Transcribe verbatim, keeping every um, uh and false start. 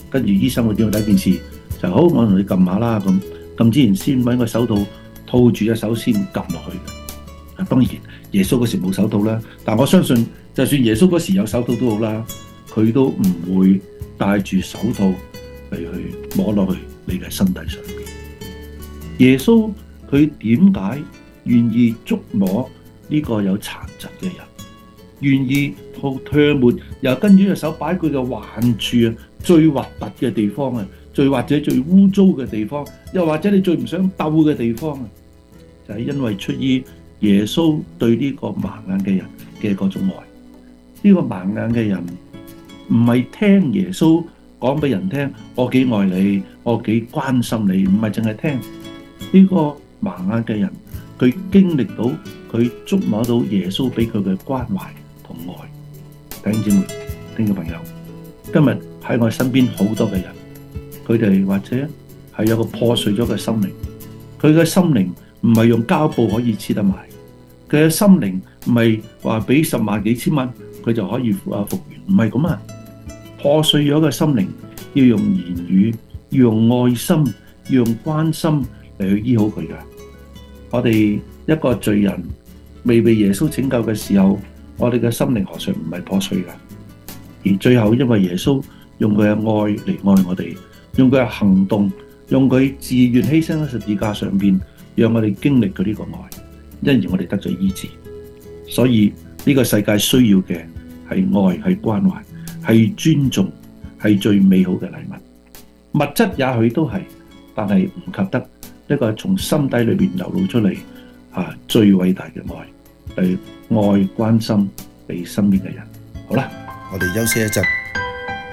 跟住醫生會點樣？第一件事就好，我同你撳下啦，咁撳之前先揾個手套套住隻手先撳落去嘅。啊，當然耶穌嗰時冇手套啦，但我相信就算耶穌嗰時有手套都好啦，佢都唔會戴住手套嚟去摸落去你嘅身體上面。耶穌佢點解願意觸摸呢個有殘疾嘅人？願意吐唾沫，又跟住隻手擺佢嘅患處啊，最核突嘅地方啊，最或者最污糟嘅地方，又或者你最唔想鬥嘅地方啊，就係因為出於耶穌對呢個盲眼嘅人嘅嗰種愛。呢個盲眼嘅人唔係聽耶穌講俾人聽，我幾愛你，我幾關心你，唔係淨係聽。呢個盲眼嘅人，佢經歷到，佢觸摸到耶穌俾佢嘅關懷同愛。弟兄姊妹、聽眾朋友，今日喺我身邊好多嘅人，佢哋或者係有個破碎咗嘅心靈，佢嘅心靈唔係用膠布可以黐得埋，佢嘅心靈唔係話俾十萬幾千蚊佢就可以啊復原，唔係咁啊！破碎咗嘅心靈要用言語，要用愛心，要用關心嚟去醫好佢嘅。我哋一個罪人未被耶穌拯救嘅時候，我哋嘅心靈何嘗唔係破碎嘅？而最後因為耶穌用佢嘅愛嚟愛我哋，用佢嘅行動，用佢自願犧牲喺十字架上邊，讓我哋經歷佢呢個愛，因而我哋得咗醫治。所以呢個世界需要嘅係愛，係關懷，係尊重，係最美好嘅禮物。物質也許都係，但係唔及得一個從心底裏邊流露出嚟啊最偉大嘅愛，係愛關心你身邊嘅人。好啦， 我哋休息一陣。